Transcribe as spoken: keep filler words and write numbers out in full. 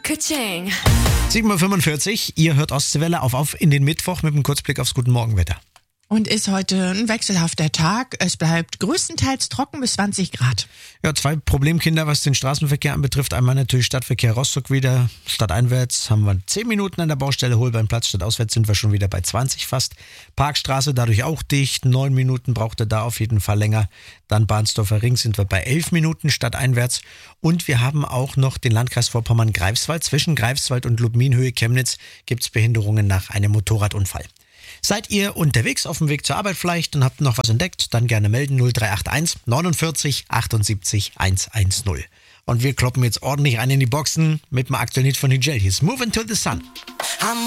Ka-ching. sieben Uhr fünfundvierzig, ihr hört Ostseewelle auf auf in den Mittwoch mit einem Kurzblick aufs Guten Morgenwetter. Und ist heute ein wechselhafter Tag. Es bleibt größtenteils trocken bis zwanzig Grad. Ja, zwei Problemkinder, was den Straßenverkehr anbetrifft. Einmal natürlich Stadtverkehr Rostock wieder. Stadteinwärts haben wir zehn Minuten an der Baustelle Holbeinplatz. Stadtauswärts sind wir schon wieder bei zwanzig fast. Parkstraße dadurch auch dicht. Neun Minuten braucht er da auf jeden Fall länger. Dann Bahnsdorfer Ring sind wir bei elf Minuten stadteinwärts. Und wir haben auch noch den Landkreis Vorpommern-Greifswald. Zwischen Greifswald und Lubminhöhe Chemnitz gibt es Behinderungen nach einem Motorradunfall. Seid ihr unterwegs auf dem Weg zur Arbeit vielleicht und habt noch was entdeckt, dann gerne melden null drei acht eins neunundvierzig achtundsiebzig hundertzehn. Und wir kloppen jetzt ordentlich rein in die Boxen mit dem aktuellen Hit von Higel. Hier ist Move Into the Sun.